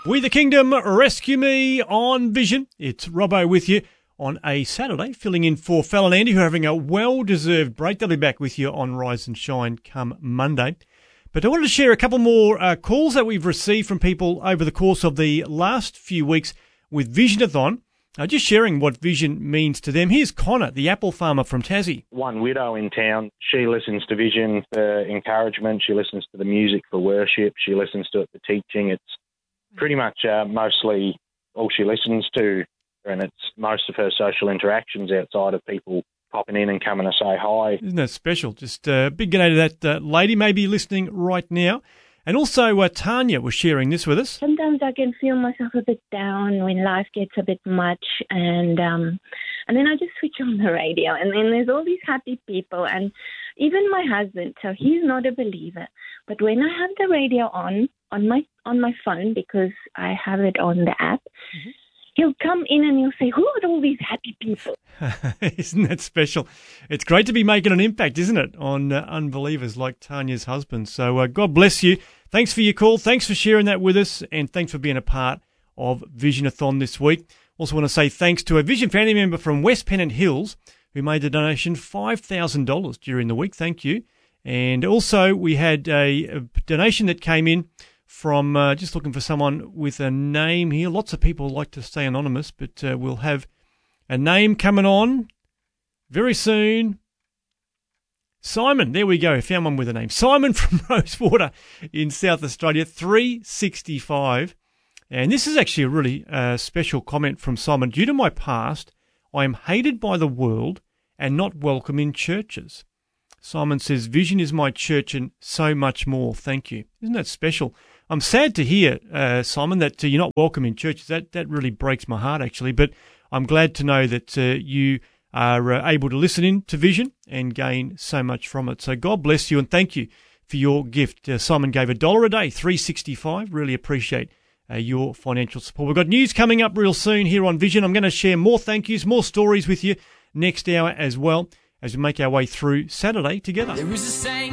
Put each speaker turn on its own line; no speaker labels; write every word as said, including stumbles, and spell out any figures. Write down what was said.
We the Kingdom, Rescue Me on Vision. It's Robbo with you on a Saturday, filling in for Fel and Andy, who are having a well-deserved break. They'll be back with you on Rise and Shine come Monday. But I wanted to share a couple more uh, calls that we've received from people over the course of the last few weeks with Visionathon. Uh, just sharing what Vision means to them. Here's Connor, the apple farmer from Tassie.
One widow in town, she listens to Vision for encouragement. She listens to the music for worship. She listens to it for teaching. It's pretty much uh, mostly all she listens to, and it's most of her social interactions outside of people popping in and coming to say hi.
Isn't that special? Just a uh, big good day to that uh, lady, maybe listening right now. And also uh, Tanya was sharing this with us.
Sometimes I can feel myself a bit down when life gets a bit much, and um, and then I just switch on the radio, and then there's all these happy people, and even my husband, so he's not a believer, but when I have the radio on, on my on my phone, because I have it on the app, mm-hmm. he'll come in and he'll say, who are all these happy people?
Isn't that special? It's great to be making an impact, isn't it, on uh, unbelievers like Tanya's husband. So uh, God bless you. Thanks for your call. Thanks for sharing that with us, and thanks for being a part of Visionathon this week. Also want to say thanks to a Vision family member from West Pennant Hills who made the donation five thousand dollars during the week. Thank you. And also we had a, a donation that came in from, uh, just looking for someone with a name here. Lots of people like to stay anonymous, but uh, we'll have a name coming on very soon. Simon, there we go. Found one with a name. Simon from Rosewater in South Australia, three sixty-five. And this is actually a really uh, special comment from Simon. Due to my past, I am hated by the world and not welcome in churches. Simon says, Vision is my church and so much more. Thank you. Isn't that special? I'm sad to hear, uh, Simon, that uh, you're not welcome in churches. That that really breaks my heart, actually. But I'm glad to know that uh, you are uh, able to listen in to Vision and gain so much from it. So God bless you and thank you for your gift. Uh, Simon gave a dollar a day, three sixty-five. Really appreciate uh, your financial support. We've got news coming up real soon here on Vision. I'm going to share more thank yous, more stories with you next hour as well, as we make our way through Saturday together. There is a saying